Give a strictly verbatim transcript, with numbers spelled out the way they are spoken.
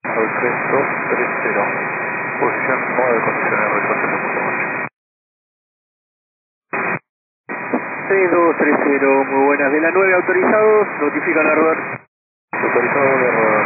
al tres dos tres cero. Posición nueve, condiciones de retraso de punto ocho. tres dos tres cero, muy buenas. De la nueve autorizados, notifican a Robert. Autorizado de